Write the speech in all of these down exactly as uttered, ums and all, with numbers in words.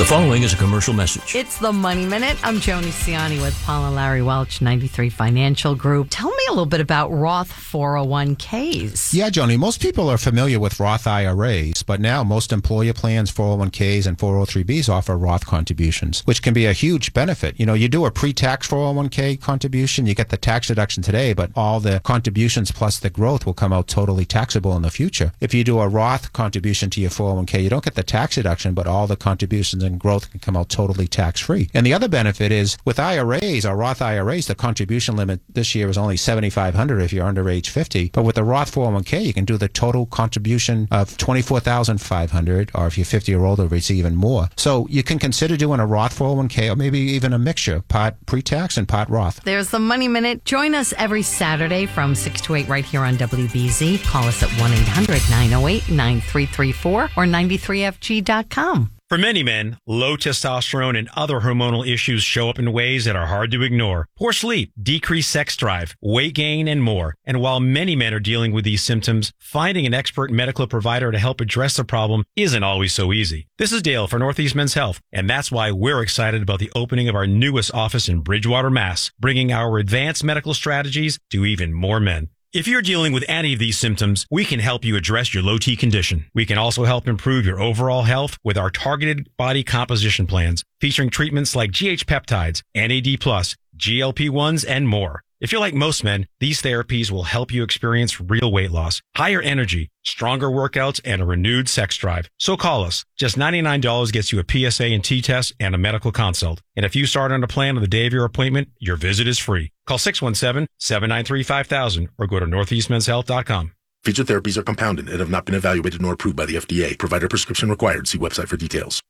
The following is a commercial message. It's the Money Minute. I'm Joni Ciani with Paul and Larry Welch, ninety-three Financial Group. Tell me a little bit about Roth four oh one k's. Yeah, Joni, most people are familiar with Roth I R As, but now most employer plans, four oh one k's, and four oh three b's offer Roth contributions, which can be a huge benefit. You know, you do a pre-tax four oh one k contribution, you get the tax deduction today, but all the contributions plus the growth will come out totally taxable in the future. If you do a Roth contribution to your four oh one k, you don't get the tax deduction, but all the contributions and growth can come out totally tax-free. And the other benefit is with I R As, or Roth I R As, the contribution limit this year is only seventy-five hundred dollars if you're under age fifty. But with the Roth four oh one k, you can do the total contribution of twenty-four thousand five hundred dollars, or if you're fifty or older, it's even more. So you can consider doing a Roth four oh one k, or maybe even a mixture, part pre-tax and part Roth. There's the Money Minute. Join us every Saturday from six to eight right here on W B Z. Call us at one eight hundred nine oh eight nine three three four or ninety-three F G dot com. For many men, low testosterone and other hormonal issues show up in ways that are hard to ignore. Poor sleep, decreased sex drive, weight gain, and more. And while many men are dealing with these symptoms, finding an expert medical provider to help address the problem isn't always so easy. This is Dale for Northeast Men's Health, and that's why we're excited about the opening of our newest office in Bridgewater, Mass, bringing our advanced medical strategies to even more men. If you're dealing with any of these symptoms, we can help you address your low-T condition. We can also help improve your overall health with our targeted body composition plans, featuring treatments like G H peptides, N A D plus, G L P ones, and more. If you're like most men, these therapies will help you experience real weight loss, higher energy, stronger workouts, and a renewed sex drive. So call us. Just ninety-nine dollars gets you a P S A and T test and a medical consult. And if you start on a plan on the day of your appointment, your visit is free. Call six one seven, seven nine three, five thousand or go to northeast men's health dot com. Featured therapies are compounded and have not been evaluated nor approved by the F D A. Provider prescription required. See website for details.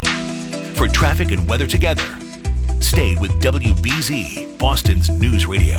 For traffic and weather together, stay with W B Z, Boston's News Radio.